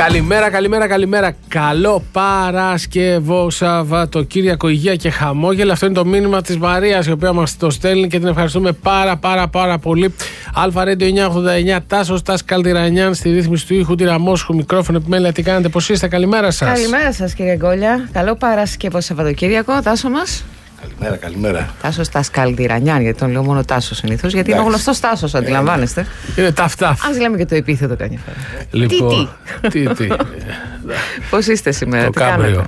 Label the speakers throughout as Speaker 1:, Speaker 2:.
Speaker 1: Καλημέρα. Καλό Παρασκευό Σαββατοκύριακο, υγεία και χαμόγελα. Αυτό είναι το μήνυμα της Μαρίας, η οποία μας το στέλνει και την ευχαριστούμε πάρα πολύ. Αλφα Radio 989, Τάσος Καλτιρανιάν στη ρύθμιση του ήχου, Τυραμόσχου, μικρόφωνο επιμέλεια. Τι κάνετε, πώς είστε, καλημέρα σας.
Speaker 2: Καλημέρα σας, κύριε Γκόλια. Καλό Παρασκευό Σαββατοκύριακο, Τάσο μας.
Speaker 3: Καλημέρα.
Speaker 2: Τάσος Καλτιρανιάν, γιατί τον λέω μόνο Τάσος συνήθως, γιατί είναι ο γνωστός Τάσος, αντιλαμβάνεστε.
Speaker 1: Είναι ταφ.
Speaker 2: Ας λέμε και το επίθετο καμιά φορά.
Speaker 1: Λοιπόν, τι.
Speaker 2: Πώς είστε σήμερα,
Speaker 1: το
Speaker 2: τι κάνετε?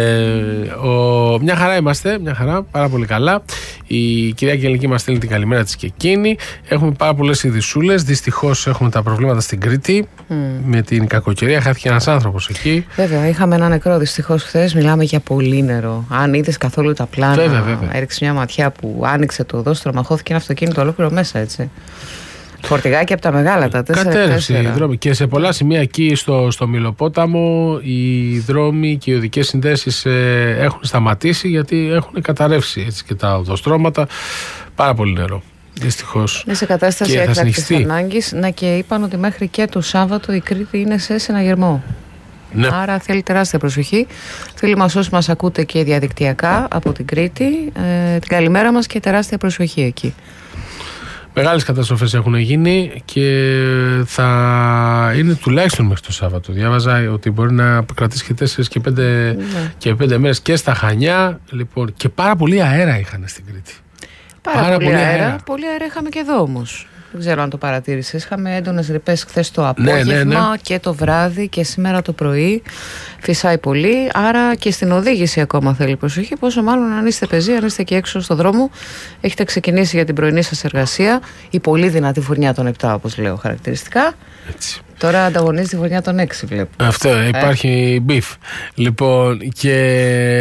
Speaker 1: Μια χαρά είμαστε, πάρα πολύ καλά. Η κυρία Αγγελική μας στέλνει την καλημέρα της και εκείνη. Έχουμε πάρα πολλές ειδησούλες. Δυστυχώς έχουμε τα προβλήματα στην Κρήτη με την κακοκαιρία. Χάθηκε ένας άνθρωπος εκεί.
Speaker 2: Βέβαια, είχαμε ένα νεκρό δυστυχώς χθες. Μιλάμε για πολύ νερό. Αν είδες καθόλου τα πλάνα,
Speaker 1: βέβαια.
Speaker 2: έριξε μια ματιά που άνοιξε το οδόστρωμα, χώθηκε ένα αυτοκίνητο ολόκληρο μέσα, έτσι. Φορτηγάκι από τα μεγάλα, τα 4x4.
Speaker 1: Κατέρευσε οι δρόμοι. Και σε πολλά σημεία εκεί στο Μηλοπόταμο οι δρόμοι και οι οδικές συνδέσεις έχουν σταματήσει, γιατί έχουν καταρρεύσει έτσι, και τα οδοστρώματα. Πάρα πολύ νερό. Δυστυχώς.
Speaker 2: Είναι σε κατάσταση έκτακτης ανάγκης. Ναι, και είπαν ότι μέχρι και το Σάββατο η Κρήτη είναι σε συναγερμό.
Speaker 1: Ναι.
Speaker 2: Άρα θέλει τεράστια προσοχή. Φίλοι μας, όσοι μας ακούτε και διαδικτυακά από την Κρήτη, την καλημέρα μας και τεράστια προσοχή εκεί.
Speaker 1: Μεγάλες καταστροφές έχουν γίνει και θα είναι τουλάχιστον μέχρι το Σάββατο. Διάβαζα ότι μπορεί να κρατήσει και 4 και 5 μέρες και στα Χανιά. Λοιπόν, και πάρα πολύ αέρα είχαν στην Κρήτη.
Speaker 2: Πάρα πολύ αέρα. Πολύ αέρα είχαμε και εδώ όμως. Δεν ξέρω αν το παρατήρησες. Είχαμε έντονες ρηπές χθες το απόγευμα και το βράδυ και σήμερα το πρωί. Φυσάει πολύ. Άρα και στην οδήγηση ακόμα θέλει προσοχή. Πόσο μάλλον αν είστε πεζοί, αν είστε και έξω στον δρόμο, έχετε ξεκινήσει για την πρωινή σας εργασία. Η πολύ δυνατή φουρνιά των 7, όπως λέω χαρακτηριστικά.
Speaker 1: Έτσι.
Speaker 2: Τώρα ανταγωνίζει τη φουρνιά των 6, βλέπω.
Speaker 1: Αυτό, υπάρχει μπιφ. Λοιπόν, και